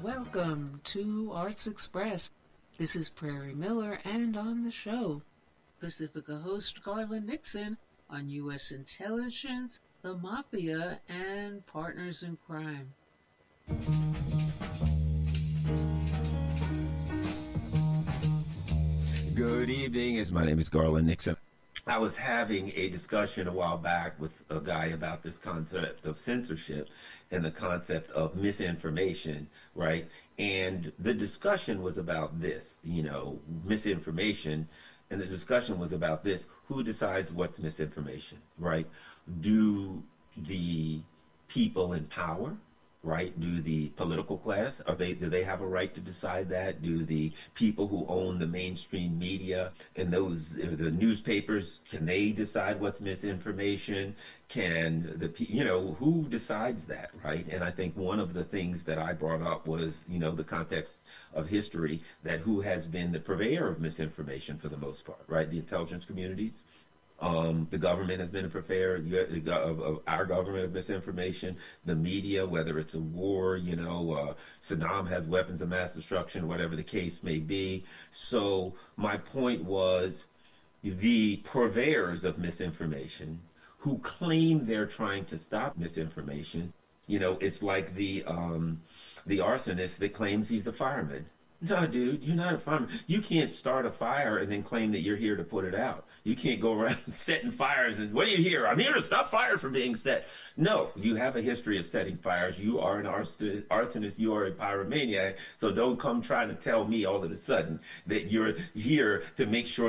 Welcome to Arts Express. This is Prairie Miller, and on the show, Pacifica host Garland Nixon on U.S. intelligence, the mafia, and partners in crime. Good evening. My name is Garland Nixon. I was having a discussion a while back with a guy about this concept of censorship and the concept of misinformation, right? And the discussion was about this, misinformation. And the discussion was about this: who decides what's misinformation, right? Do the people in power, right? Do the political class, do they have a right to decide that? Do the people who own the mainstream media and the newspapers, can they decide what's misinformation? Who decides that, right? And I think one of the things that I brought up was, the context of history, that who has been the purveyor of misinformation for the most part, right? The intelligence communities. The government has been a purveyor of our government of misinformation. The media, whether it's a war, Saddam has weapons of mass destruction, whatever the case may be. So my point was, the purveyors of misinformation who claim they're trying to stop misinformation, it's like the arsonist that claims he's a fireman. No, dude, you're not a fireman. You can't start a fire and then claim that you're here to put it out. You can't go around setting fires and, what are you here? I'm here to stop fires from being set. No, you have a history of setting fires. You are an arsonist. You are a pyromaniac. So don't come trying to tell me all of a sudden that you're here to make sure